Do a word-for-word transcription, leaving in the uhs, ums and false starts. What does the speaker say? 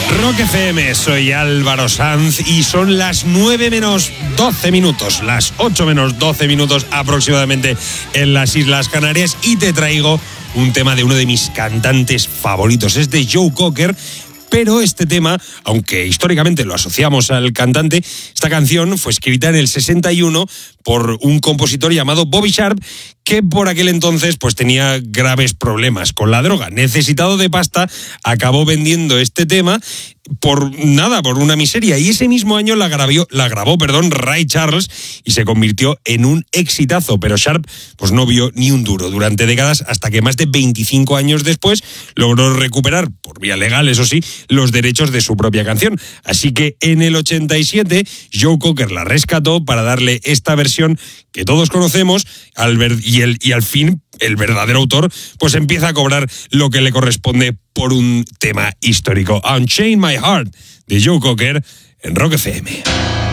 Rock F M, soy Álvaro Sanz y son las nueve menos doce minutos, las ocho menos doce minutos aproximadamente en las Islas Canarias, y te traigo un tema de uno de mis cantantes favoritos. Es de Joe Cocker, pero este tema, aunque históricamente lo asociamos al cantante, esta canción fue escrita en el sesenta y uno por un compositor llamado Bobby Sharp, que por aquel entonces pues tenía graves problemas con la droga. Necesitado de pasta, acabó vendiendo este tema por nada, por una miseria, y ese mismo año la grabó, la grabó, perdón, Ray Charles, y se convirtió en un exitazo. Pero Sharp pues no vio ni un duro durante décadas, hasta que más de veinticinco años después logró recuperar, por vía legal eso sí, los derechos de su propia canción. Así que en el ochenta y siete Joe Cocker la rescató para darle esta versión que todos conocemos, al ver, y, el, y al fin el verdadero autor pues empieza a cobrar lo que le corresponde por un tema histórico. Unchain My Heart, de Joe Cocker, en Rock F M.